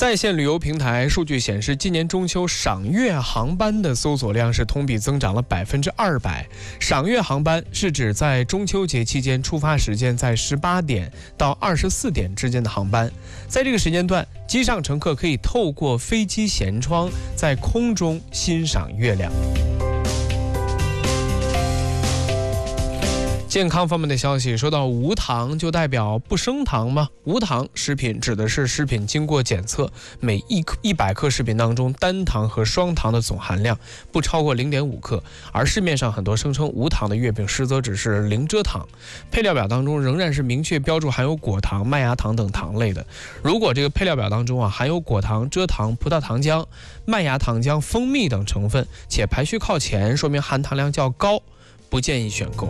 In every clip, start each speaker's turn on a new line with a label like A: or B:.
A: 在线旅游平台数据显示，今年中秋赏月航班的搜索量是同比增长了200%。赏月航班是指在中秋节期间出发时间在18点到24点之间的航班。在这个时间段，机上乘客可以透过飞机舷窗在空中欣赏月亮。健康方面的消息，说到无糖就代表不升糖吗？无糖食品指的是食品经过检测，每100克食品当中单糖和双糖的总含量不超过0.5克，而市面上很多声称无糖的月饼实则只是零蔗糖，配料表当中仍然是明确标注含有果糖、麦芽糖等糖类的。如果这个配料表当中含有果糖、蔗糖、葡萄糖浆、麦芽糖浆、蜂蜜等成分，且排序靠前，说明含糖量较高，不建议选购。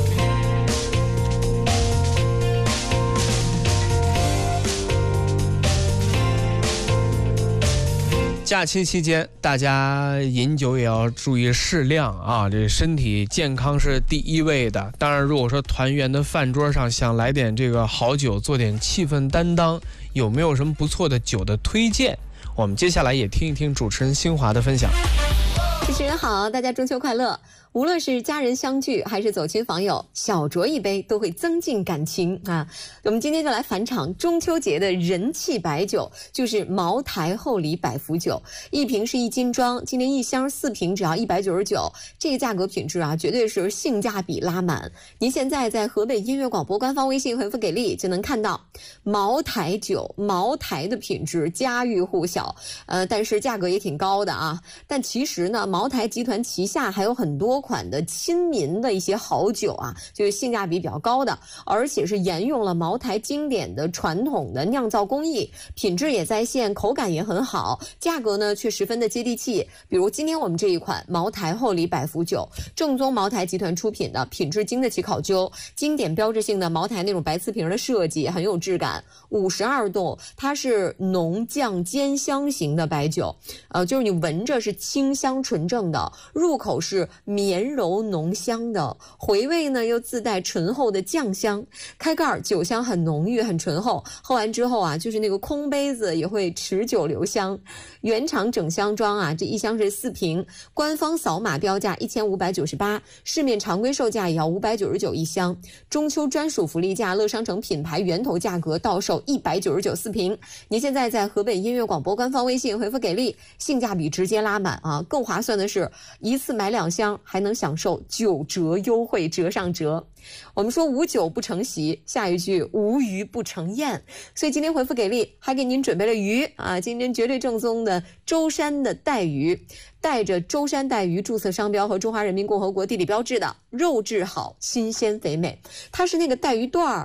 A: 假期期间，大家饮酒也要注意适量啊！这身体健康是第一位的。当然，如果说团圆的饭桌上想来点这个好酒，做点气氛担当，有没有什么不错的酒的推荐？我们接下来也听一听主持人新华的分享。
B: 主持人好，大家中秋快乐！无论是家人相聚还是走亲访友，小酌一杯都会增进感情啊。我们今天就来返场中秋节的人气白酒，就是茅台厚礼百福酒，一瓶是1斤装，今年一箱4瓶只要199，这个价格品质啊，绝对是性价比拉满。您现在在河北音乐广播官方微信回复给力，就能看到茅台酒，茅台的品质家喻户晓，但是价格也挺高的啊。但其实呢，茅台集团旗下还有很多款的亲民的一些好酒啊，就是性价比比较高的，而且是沿用了茅台经典的传统的酿造工艺，品质也在线，口感也很好，价格呢却十分的接地气。比如今天我们这一款茅台厚礼百福酒，正宗茅台集团出品的，品质经得起考究，经典标志性的茅台那种白瓷瓶的设计很有质感，52度，它是浓酱兼香型的白酒，就是你闻着是清香纯正的，入口是绵柔浓香的，回味呢又自带醇厚的酱香，开盖酒香很浓郁很醇厚，喝完之后啊，就是那个空杯子也会持久留香。原厂整箱装啊，这一箱是4瓶，官方扫码标价1598，市面常规售价也要599一箱，中秋专属福利价，乐商城品牌源头价格到手199 4瓶。您现在在河北音乐广播官方微信回复给力，性价比直接拉满啊！更划算的是，一次买2箱还能享受9折优惠，折上折。我们说无酒不成席，下一句无鱼不成宴，所以今天回复给力，还给您准备了鱼啊！今天绝对正宗的舟山的带鱼，带着舟山带鱼注册商标和中华人民共和国地理标志的，肉质好，新鲜肥美，它是那个带鱼段儿。